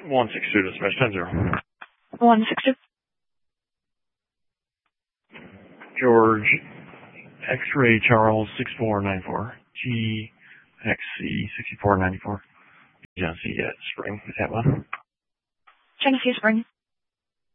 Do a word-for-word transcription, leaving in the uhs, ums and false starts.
one six two to smash ten zero. one six two. George, X-ray Charles six four nine four. G X C six four nine four. Genesee at Spring, at one. Genesee Spring.